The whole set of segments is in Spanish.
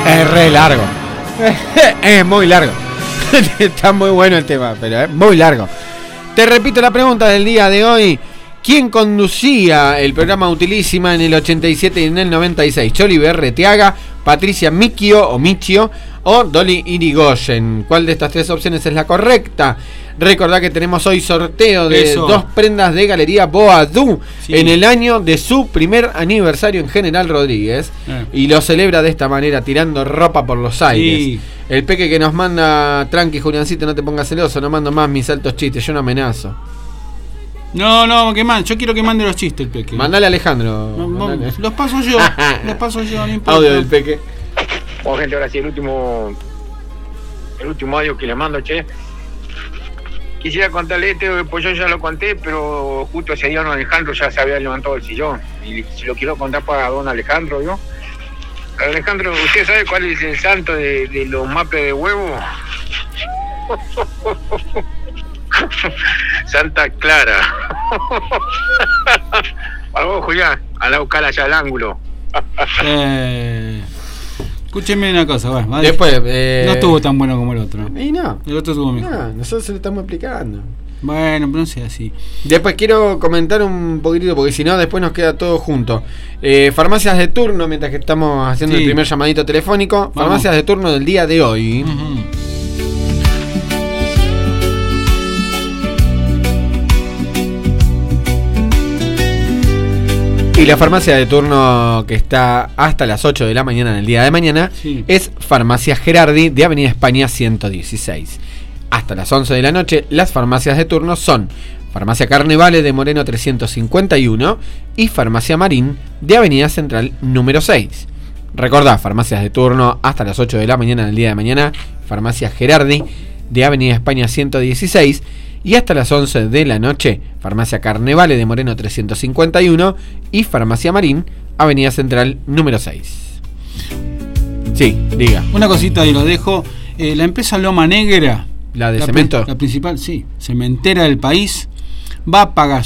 Es re largo. Es muy largo. Está muy bueno el tema, pero es muy largo. Te repito la pregunta del día de hoy. ¿Quién conducía el programa Utilísima en el 87 y en el 96? Choli Berreteaga, Patricia Michio o Dolly Irigoyen. ¿Cuál de estas tres opciones es la correcta? Recordá que tenemos hoy sorteo de 2 prendas de Galería Boadú en el año de su primer aniversario en General Rodríguez. Y lo celebra de esta manera, tirando ropa por los aires. Sí. El Peque que nos manda, tranqui Juliancito, no te pongas celoso, no mando más mis altos chistes, yo no amenazo. No, que mande. Yo quiero que mande los chistes el Peque. Mandale a Alejandro. Mandale. Los paso yo. No importa. Audio del Peque. Bueno, gente, ahora sí, el último audio que le mando, che. Quisiera contarle pues yo ya lo conté, pero justo ese día don Alejandro ya se había levantado del sillón. Y si lo quiero contar para don Alejandro, ¿yo? Alejandro, ¿usted sabe cuál es el santo de los mapes de huevo? Santa Clara. Para vos, Julián, a la buscar allá al ángulo. Escúcheme una cosa, bueno, después no estuvo tan bueno como el otro. Y no. El otro estuvo mejor. No, nosotros se lo estamos explicando. Bueno, pero no sea así. Después quiero comentar un poquitito, porque si no, después nos queda todo junto. Farmacias de turno, mientras que estamos haciendo el primer llamadito telefónico. Vamos. Farmacias de turno del día de hoy. Y la farmacia de turno que está hasta las 8 de la mañana en el día de mañana es Farmacia Gerardi de Avenida España 116. Hasta las 11 de la noche las farmacias de turno son Farmacia Carnevale de Moreno 351 y Farmacia Marín de Avenida Central número 6. Recordá, farmacias de turno hasta las 8 de la mañana en el día de mañana, Farmacia Gerardi de Avenida España 116. Y hasta las 11 de la noche, Farmacia Carnevale de Moreno 351 y Farmacia Marín, Avenida Central número 6. Sí, diga. Una cosita y lo dejo. La empresa Loma Negra, la de cemento, la principal, sí, cementera del país, va a pagar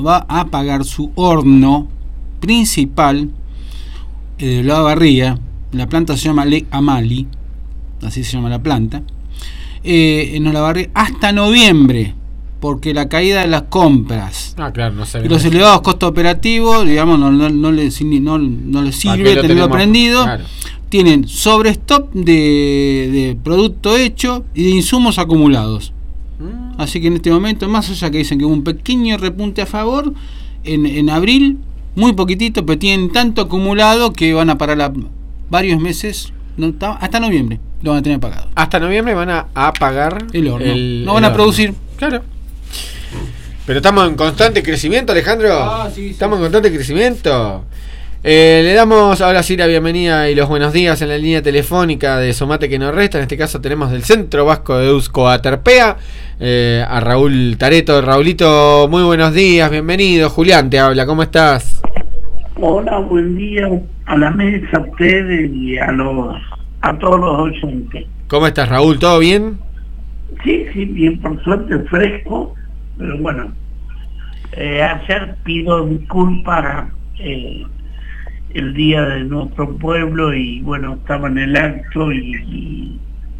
su horno principal de la Barría. La planta se llama Le Amali, así se llama la planta. En Olavarría hasta noviembre, porque la caída de las compras claro, no y los elevados costos operativos, digamos, no les sirve tenerlo prendido. Claro. Tienen sobrestock de producto hecho y de insumos acumulados. Así que en este momento, más allá que dicen que hubo un pequeño repunte a favor en abril, muy poquitito, pero tienen tanto acumulado que van a parar varios meses, hasta noviembre lo van a tener pagado. Hasta noviembre van a pagar el horno. No van a producir. Claro. Pero estamos en constante crecimiento, Alejandro. Sí. Estamos en constante crecimiento. Le damos ahora sí la bienvenida y los buenos días en la línea telefónica de Somate que nos resta. En este caso tenemos del Centro Vasco de Euskoaterpea a Raúl Tareto. Raulito, muy buenos días, bienvenido. Julián te habla, ¿cómo estás? Hola, buen día a la mesa, a ustedes y a todos los oyentes. ¿Cómo estás, Raúl? ¿Todo bien? Sí, bien, por suerte fresco, pero bueno, ayer pido disculpas el día de nuestro pueblo y bueno, estaba en el acto y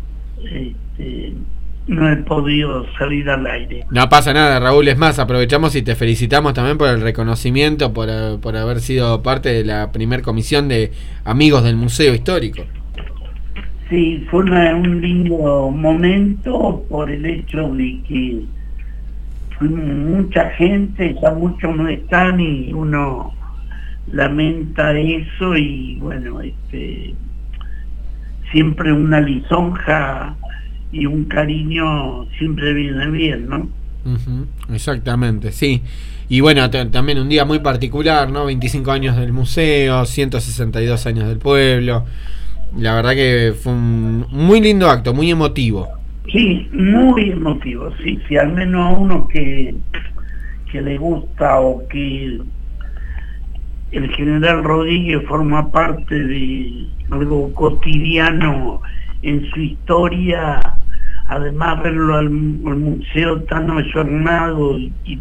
no he podido salir al aire. No pasa nada, Raúl, es más, aprovechamos y te felicitamos también por el reconocimiento, por haber sido parte de la primer comisión de amigos del Museo Histórico. Sí, fue un lindo momento por el hecho de que mucha gente, ya muchos no están y uno lamenta eso y bueno, siempre una lisonja y un cariño siempre viene bien, ¿no? Exactamente, sí. Y bueno, también un día muy particular, ¿no? 25 años del museo, 162 años del pueblo. La verdad que fue un muy lindo acto, muy emotivo. Sí, muy emotivo, sí, al menos a uno que le gusta o que el General Rodríguez forma parte de algo cotidiano en su historia, además verlo al museo tan ayornado y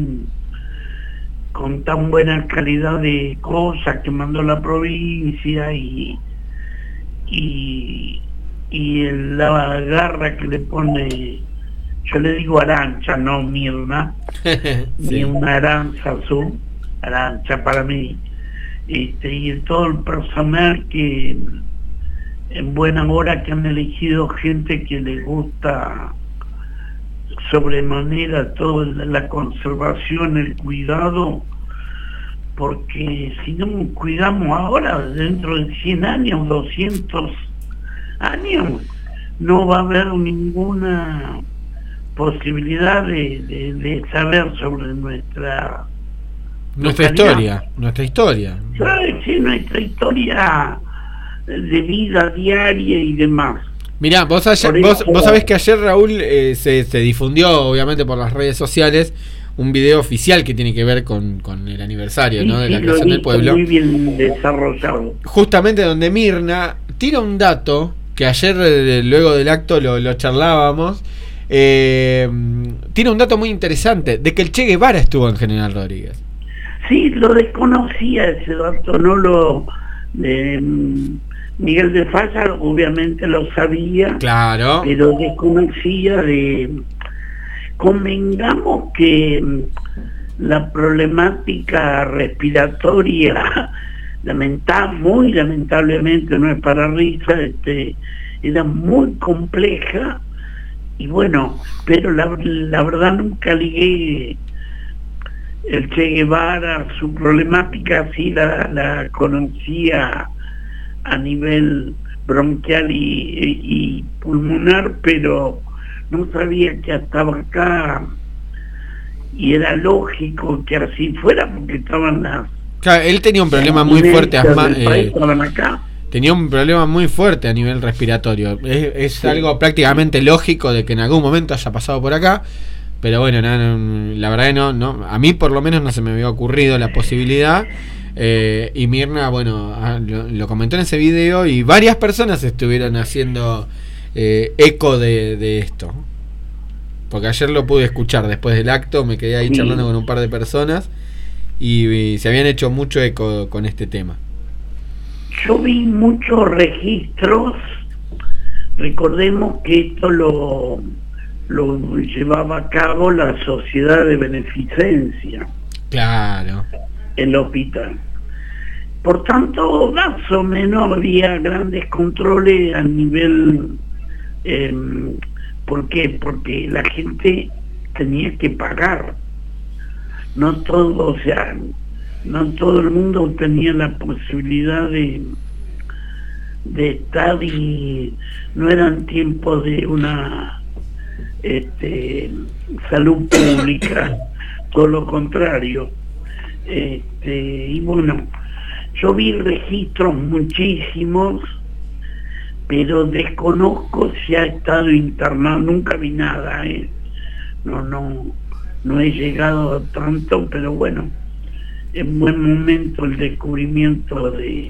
con tan buena calidad de cosas que mandó la provincia y y la garra que le pone, yo le digo Arancha, no Mirna, sí. Ni una Arancha azul, Arancha para mí, y todo el personal que en buena hora que han elegido gente que les gusta sobremanera toda la conservación, el cuidado, porque si no cuidamos ahora, dentro de 100 años, 200 años, no va a haber ninguna posibilidad de saber sobre nuestra historia. Sí, nuestra historia de vida diaria y demás. Mirá, vos sabés que ayer, Raúl, se difundió, obviamente por las redes sociales, un video oficial que tiene que ver con el aniversario, sí, ¿no? De la creación del pueblo. Muy bien desarrollado. Justamente donde Mirna tira un dato que ayer, luego del acto, lo charlábamos. Tiene un dato muy interesante, de que el Che Guevara estuvo en General Rodríguez. Sí, lo desconocía ese dato, no lo... Miguel de Falla obviamente lo sabía, claro, pero desconocía convengamos que la problemática respiratoria muy lamentablemente, no es para risa, era muy compleja, y bueno, pero la verdad nunca ligué el Che Guevara, su problemática sí la conocía a nivel bronquial y pulmonar, pero no sabía que estaba acá, y era lógico que así fuera porque estaban las... Claro, él tenía un problema muy fuerte, tenía un problema muy fuerte a nivel respiratorio. Es sí, algo prácticamente lógico de que en algún momento haya pasado por acá, pero bueno, la verdad que no, a mí por lo menos no se me había ocurrido la posibilidad. Y Mirna, bueno, lo comentó en ese video y varias personas estuvieron haciendo eco de esto, porque ayer lo pude escuchar después del acto, me quedé ahí charlando con un par de personas y se habían hecho mucho eco con este tema. Yo vi muchos registros. Recordemos que esto lo llevaba a cabo la Sociedad de Beneficencia, claro, el hospital. Por tanto, más o menos había grandes controles a nivel... ¿por qué? Porque la gente tenía que pagar. No todo el mundo tenía la posibilidad de estar, y no eran tiempos de una salud pública, todo lo contrario. Y bueno, yo vi registros muchísimos, pero desconozco si ha estado internado, nunca vi nada, no he llegado a tanto, pero bueno, en buen momento el descubrimiento de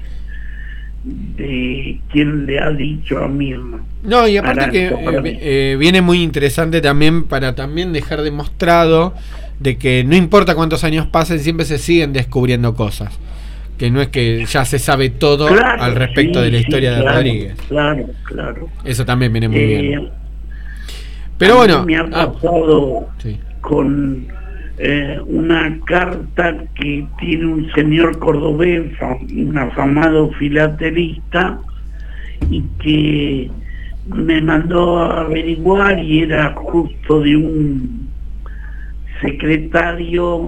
quien le ha dicho a Mirna. No, y aparte que viene muy interesante también para también dejar demostrado de que no importa cuántos años pasen, siempre se siguen descubriendo cosas, que no es que ya se sabe todo, claro, al respecto de la historia de Rodríguez. Claro. Eso también viene muy bien. Pero bueno, me ha pasado con una carta que tiene un señor cordobés, un afamado filatelista, y que me mandó a averiguar, y era justo de un secretario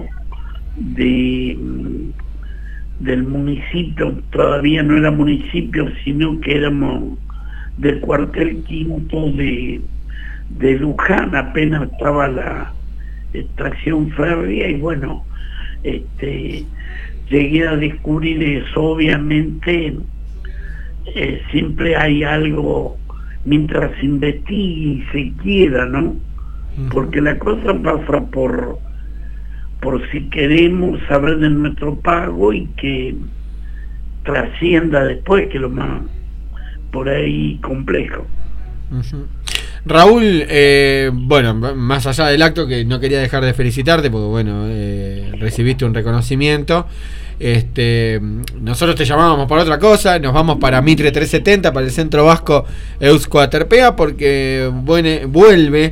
del municipio, todavía no era municipio, sino que éramos del cuartel quinto de Luján, apenas estaba la estación férrea, y bueno, llegué a descubrir eso. Obviamente siempre hay algo mientras se investigue y se quiera, ¿no? Porque la cosa pasa por si queremos saber de nuestro pago y que trascienda después, que lo más por ahí complejo. Raúl, bueno, más allá del acto, que no quería dejar de felicitarte porque bueno, recibiste un reconocimiento, Nosotros te llamábamos para otra cosa, nos vamos para Mitre 370, para el Centro Vasco Eusko Aterpea, porque vuelve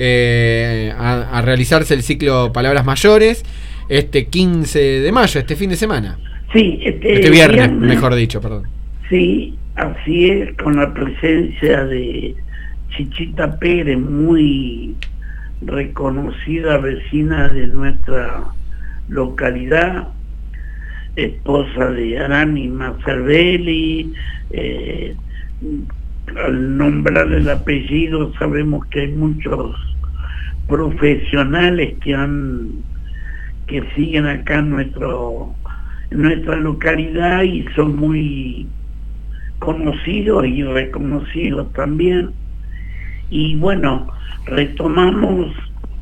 a realizarse el ciclo Palabras Mayores este 15 de mayo, este fin de semana. Sí, este viernes, mejor dicho, perdón. Sí, así es, con la presencia de Chichita Pérez, muy reconocida vecina de nuestra localidad, esposa de Aranima Cervelli. Al nombrar el apellido sabemos que hay muchos profesionales que siguen acá en nuestra localidad y son muy conocidos y reconocidos también. Y bueno, retomamos,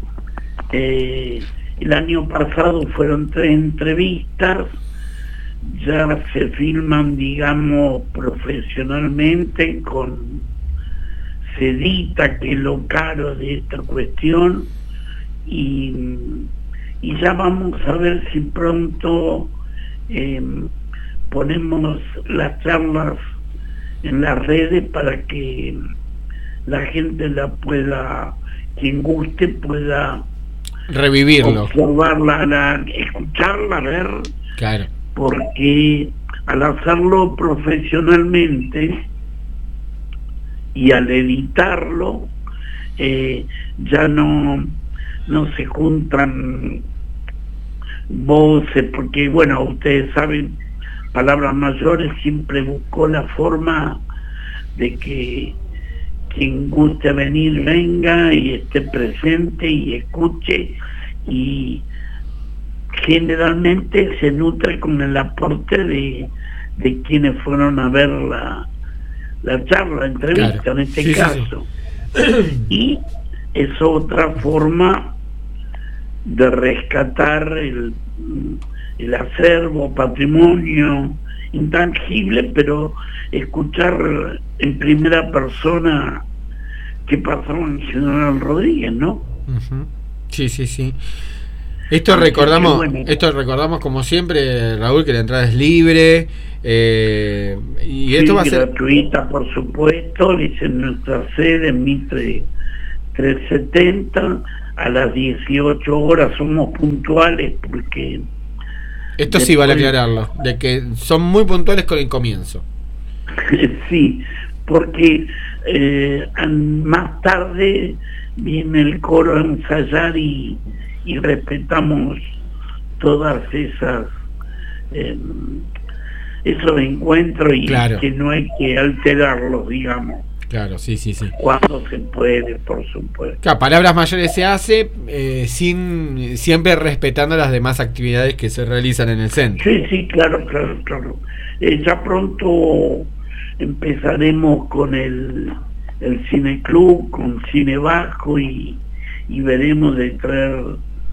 el año pasado fueron 3 entrevistas, ya se filman, digamos, profesionalmente, se edita, que es lo caro de esta cuestión, y ya vamos a ver si pronto ponemos las charlas en las redes para que la gente quien guste pueda revivirlo, observarla, escucharla, ver. Claro. Porque al hacerlo profesionalmente y al editarlo, ya no se juntan voces, porque bueno, ustedes saben, Palabras Mayores siempre buscó la forma de que quien guste venir venga y esté presente y escuche, y generalmente se nutre con el aporte de quienes fueron a ver la charla, la entrevista, claro, en este caso. Sí. Y es otra forma de rescatar el acervo, patrimonio intangible, pero escuchar en primera persona qué pasó en General Rodríguez, ¿no? Uh-huh. Sí. Esto recordamos como siempre, Raúl, que la entrada es libre, y esto va a ser gratuita, por supuesto. Es en nuestra sede, en Mitre 370, a las 18 horas. Somos puntuales porque esto sí vale aclararlo, de que son muy puntuales con el comienzo. Sí, porque más tarde viene el coro a ensayar y respetamos todas esos encuentros, y claro, que no hay que alterarlos, digamos. Claro, sí. Cuando se puede, por supuesto. Claro, Palabras Mayores se hace siempre respetando las demás actividades que se realizan en el centro. Sí, claro. Ya pronto empezaremos con el cineclub, con Cine Vasco, y veremos de traer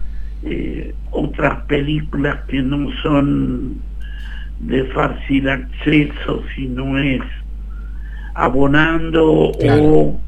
otras películas que no son de fácil acceso, sino es abonando, claro, o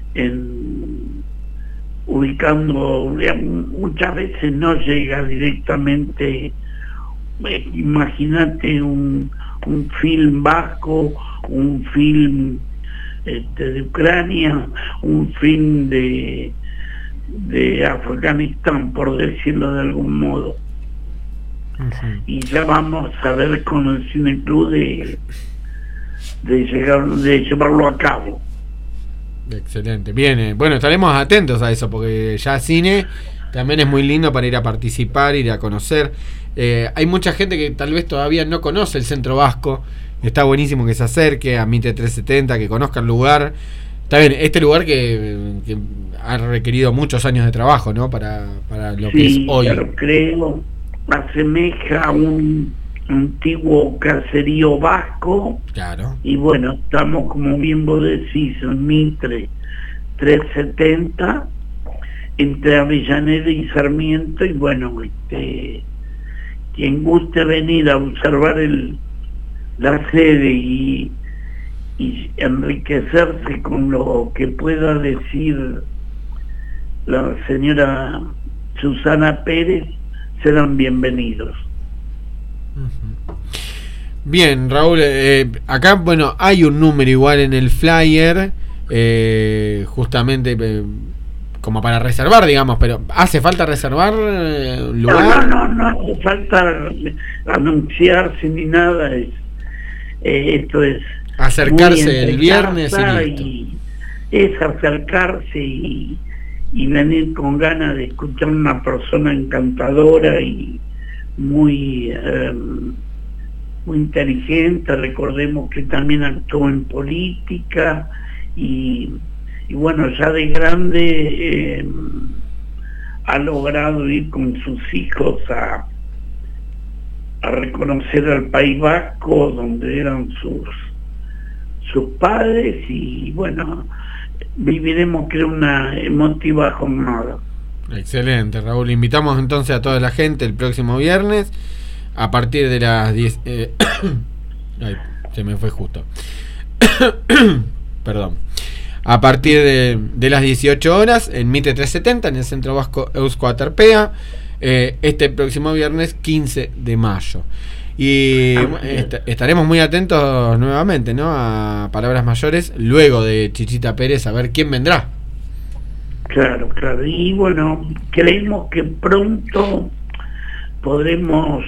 ubicando. Muchas veces no llega directamente. Imagínate un film vasco, un film de Ucrania, un film de Afganistán, por decirlo de algún modo. Uh-huh. Y ya vamos a ver con el cineclub de llevarlo a cabo. Excelente, bien, bueno, estaremos atentos a eso, porque ya cine también es muy lindo para ir a participar, ir a conocer. Hay mucha gente que tal vez todavía no conoce el Centro Vasco. Está buenísimo que se acerque a Mitre 370, que conozca el lugar. Está bien, este lugar que ha requerido muchos años de trabajo, ¿no? Para lo que es hoy. Ya lo creo. Asemeja a un antiguo caserío vasco. Claro. Y bueno, estamos, como bien vos decís, en Mitre 370, entre Avellaneda y Sarmiento. Y bueno, quien guste venir a observar la sede y enriquecerse con lo que pueda decir la señora Susana Pérez, serán bienvenidos. Bien, Raúl, acá, bueno, hay un número igual en el flyer, justamente como para reservar, digamos, pero ¿hace falta reservar lugar? No hace falta anunciarse ni nada, esto es acercarse el viernes y es acercarse y venir con ganas de escuchar a una persona encantadora y muy inteligente. Recordemos que también actuó en política y bueno, ya de grande ha logrado ir con sus hijos a reconocer al País Vasco, donde eran sus padres, y bueno, viviremos, creo, una emotiva jornada. Excelente, Raúl. Invitamos entonces a toda la gente el próximo viernes a partir de las 10. Ay, se me fue justo. Perdón. A partir de las 18 horas en Mitre 370, en el Centro Vasco Eusko Aterpea, este próximo viernes 15 de mayo. Y estaremos muy atentos nuevamente, ¿no?, a Palabras Mayores, luego de Chichita Pérez, a ver quién vendrá. Claro. Y bueno, creemos que pronto podremos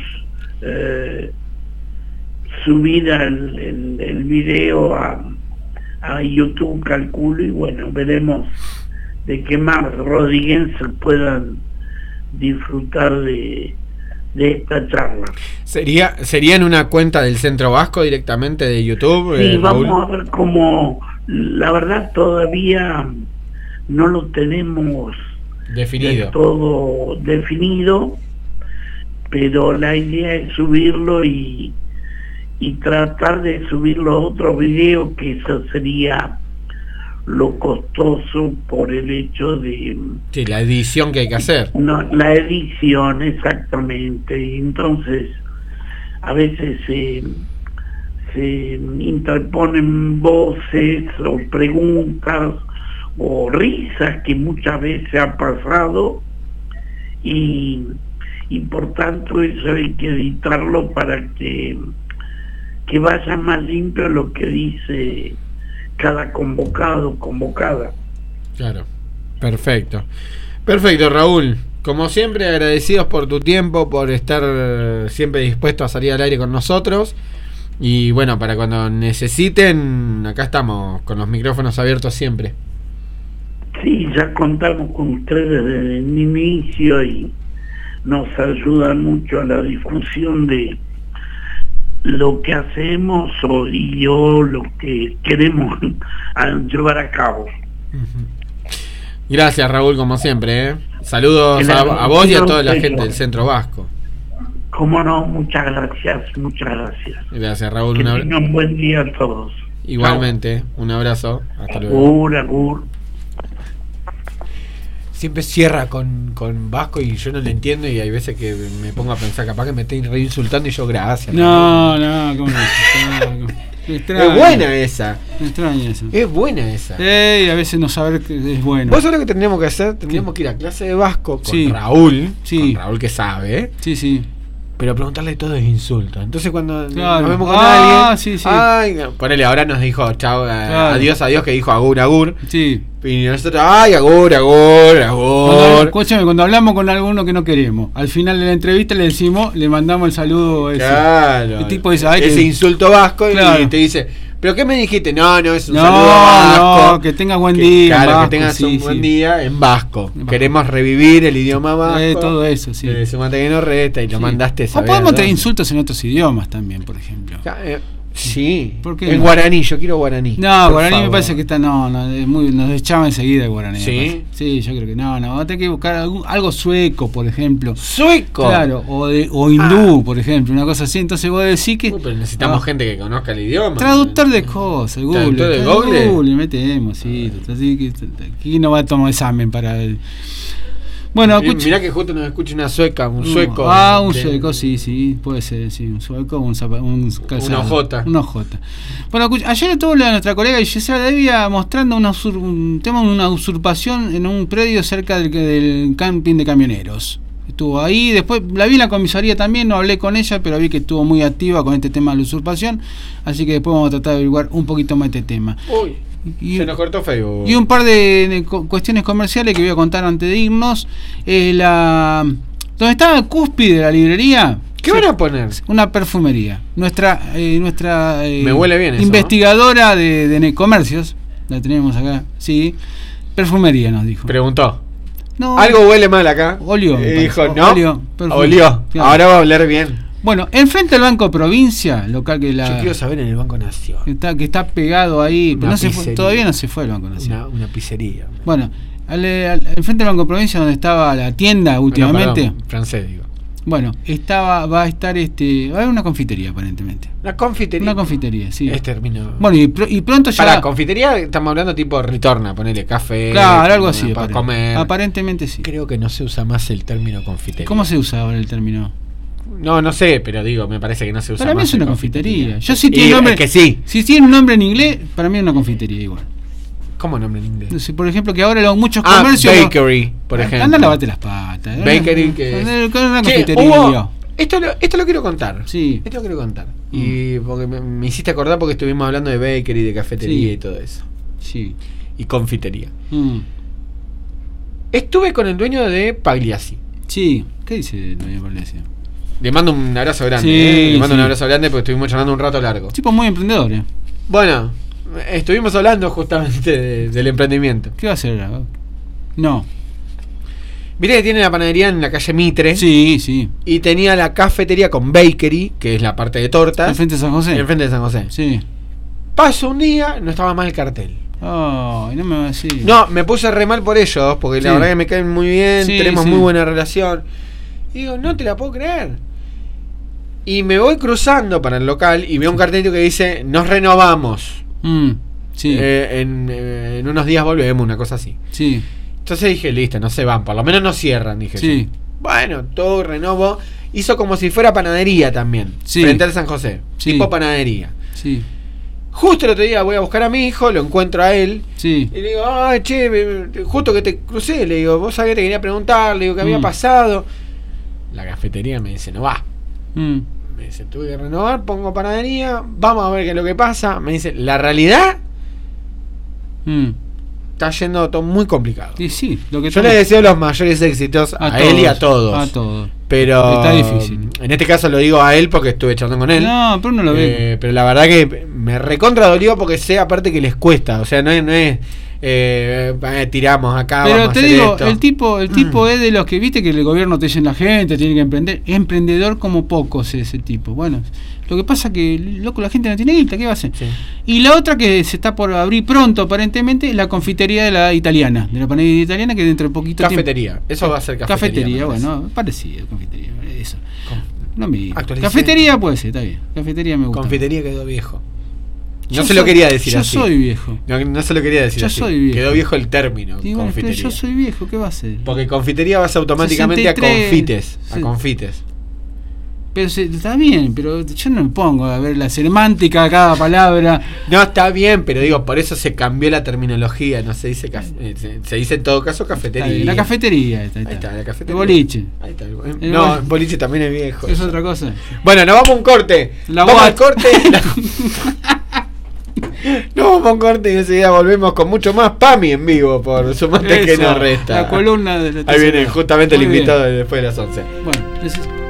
subir el video a YouTube, calculo, y bueno, veremos de qué más rodriguenses puedan disfrutar de esta charla. ¿Sería en una cuenta del Centro Vasco directamente de YouTube? Sí, vamos a ver cómo, la verdad todavía no lo tenemos definido, todo definido, pero la idea es subirlo y tratar de subir los otros videos, que eso sería lo costoso por el hecho de... Sí, la edición que hay que hacer. No, la edición, exactamente. Y entonces, a veces se interponen voces o preguntas o risas que muchas veces ha pasado y por tanto eso hay que editarlo para que vaya más limpio lo que dice cada convocado, convocada. Claro, perfecto, Raúl. Como siempre, agradecidos por tu tiempo, por estar siempre dispuesto a salir al aire con nosotros. Y bueno, para cuando necesiten, acá estamos con los micrófonos abiertos siempre. Sí, ya contamos con ustedes desde el inicio y nos ayudan mucho a la difusión de lo que hacemos o lo que queremos llevar a cabo. Gracias, Raúl, como siempre, Saludos a vos y a toda la gente del Centro Vasco. Cómo no, muchas gracias. Gracias, Raúl. Que tengan un buen día a todos. Igualmente, un abrazo, hasta luego. Agur. Siempre cierra con Vasco y yo no le entiendo, y hay veces que me pongo a pensar, capaz que me estén reinsultando y yo gracias. No, ¿cómo no? Es buena esa. Me extraña eso. Es buena esa. A veces no saber que es bueno. ¿Vos sabés lo que tendríamos que hacer? Tendríamos que ir a clase de Vasco con sí. Raúl. Sí. Con Raúl que sabe, ¿eh? Sí. Pero preguntarle todo es insulto. Entonces cuando claro. nos vemos con alguien, sí. Ay, ponele, ahora nos dijo chao, claro. adiós, que dijo agur. Sí. Y nosotros, ay, agur. Escúchame, cuando hablamos con alguno que no queremos, al final de la entrevista le mandamos el saludo ese. Claro. El tipo dice, ese insulto vasco, claro. Y te dice, ¿pero qué me dijiste? No, es un saludo vasco. No, que tengas buen día. Claro, vasco, que tengas un buen día en vasco. Queremos revivir el idioma vasco. Todo eso, sí. Se mata que no resta y lo mandaste a saber. O podemos tener insultos en otros idiomas también, por ejemplo. Sí. ¿Por qué en no? Guaraní, yo quiero guaraní. No, guaraní me parece que está, nos echaba enseguida el guaraní. ¿Sí? Sí, yo creo que no, hay que buscar algo sueco, por ejemplo. ¿Sueco? Claro, o hindú, por ejemplo, una cosa así. Entonces vos decís que... pero necesitamos gente que conozca el idioma. Traductor de cosas, Google. ¿Traductor de Google? Google metemos, sí. Así que aquí no va a tomar examen para... Bueno, mirá que justo nos escucha una sueca, un sueco. Un sueco, sí, puede ser, sí, un sueco, un calzado. Una ojota. Bueno, ayer estuvo nuestra colega Gisela Devia mostrando un tema de una usurpación en un predio cerca del camping de camioneros. estuvo ahí. Después la vi en la comisaría también, no hablé con ella, pero vi que estuvo muy activa con este tema de la usurpación. Así que después vamos a tratar de averiguar un poquito más este tema. Uy, se nos cortó Facebook. Y un par de cuestiones comerciales que voy a contar antes de irnos. Donde está la cúspide de la librería. ¿Qué van a poner? Una perfumería. Nuestra me huele bien eso, investigadora, ¿no? de comercios, la tenemos acá, sí. Perfumería nos dijo. Preguntó. No, algo huele mal acá. Olió. Dijo, no. Olió. Claro. Ahora va a oler bien. Bueno, enfrente del Banco Provincia, local que Yo quiero saber en el Banco Nación. Que está pegado ahí, pero todavía no se fue el Banco Nación. Una pizzería. Bueno, enfrente del Banco Provincia, donde estaba la tienda últimamente. Perdón, francés, digo. Bueno, va a estar va a haber una confitería aparentemente. ¿Una confitería? Una confitería, sí. Terminó. Bueno, y pronto ya. Para la confitería estamos hablando tipo Ritorna, ponerle café. Claro, algo así. Para comer. Aparentemente sí. Creo que no se usa más el término confitería. ¿Cómo se usa ahora el término? No sé, pero digo, me parece que no se usa para más. Para mí es una confitería. Yo sí tiene nombre. Que sí. Si tiene un nombre en inglés, para mí es una confitería igual. ¿Cómo nombre en inglés? No sé, por ejemplo, que ahora muchos comercios. Bakery, por ejemplo. Anda a lavarte las patas. Bakery, que es una confitería. Esto lo quiero contar. Sí. Esto lo quiero contar. Y porque me hiciste acordar porque estuvimos hablando de bakery, de cafetería y todo eso. Sí. Y confitería. Estuve con el dueño de Pagliassi. Sí. ¿Qué dice el dueño de Pagliassi? Le mando un abrazo grande. Sí, Le mando un abrazo grande porque estuvimos charlando un rato largo. Tipo muy emprendedor. Bueno, estuvimos hablando justamente del emprendimiento. ¿Qué va a hacer ahora? No. Mirá que tiene la panadería en la calle Mitre. Sí, sí. Y tenía la cafetería con bakery, que es la parte de tortas. ¿Enfrente de San José? Enfrente de San José. Sí. Paso un día, no estaba mal el cartel. Oh, no me va a decir. No, me puse re mal por ellos, porque la verdad que me caen muy bien, tenemos muy buena relación. Y digo, no te la puedo creer. Y me voy cruzando para el local y veo un cartelito que dice, nos renovamos. Sí. En unos días volvemos, una cosa así. Sí. Entonces dije, listo, no se van, por lo menos no cierran, dije sí. yo. Bueno, todo renovo. Hizo como si fuera panadería también, frente al San José, tipo panadería. Sí. Justo el otro día voy a buscar a mi hijo, lo encuentro a él. Sí. Y le digo, ay, che, justo que te crucé, le digo, vos sabés que te quería preguntar, le digo, ¿qué había pasado? La cafetería me dice, no va. Me dice, tuve que renovar, pongo panadería, vamos a ver qué es lo que pasa. Me dice, la realidad está yendo todo muy complicado. Sí, sí, lo que yo le deseo los mayores éxitos a él y a todos. A todos. Pero está difícil. En este caso lo digo a él porque estuve charlando con él. No, pero no lo veo. Pero la verdad que me recontra dolió porque sé aparte que les cuesta. O sea, no es tiramos acá. Pero vamos te a hacer digo, esto. el tipo es de los que viste que el gobierno te dice la gente tiene que emprender. Es emprendedor como pocos ese tipo. Bueno, lo que pasa que, loco, la gente no tiene guita, ¿qué va a hacer? Sí. Y la otra que se está por abrir pronto, aparentemente, es la confitería de la italiana, de la panadería italiana, que dentro de poquito cafetería. Tiempo, eso va a ser cafetería. Bueno, parecido, confitería. Eso. No me digas. Cafetería puede ser, está bien. Cafetería me gusta. Confitería quedó viejo. No se lo quería decir así. Yo soy viejo. No se lo quería decir así. Yo soy viejo. Quedó viejo el término. Y bueno, pero yo soy viejo, ¿qué va a ser? Porque confitería vas automáticamente 63, a confites. Sí. A confites. Pero está bien, pero yo no me pongo a ver la semántica de cada palabra. No, está bien, pero digo, por eso se cambió la terminología. No se dice se dice en todo caso cafetería. La cafetería. Ahí está, la cafetería. El boliche. Ahí está. No, el boliche también es viejo. Es otra cosa. Bueno, nos vamos a un corte. Vamos al corte. No, vamos a un corte y enseguida volvemos con mucho más PAMI en vivo por Sumate que nos resta. La columna de la Ahí viene justamente el invitado después de las 11. Bueno,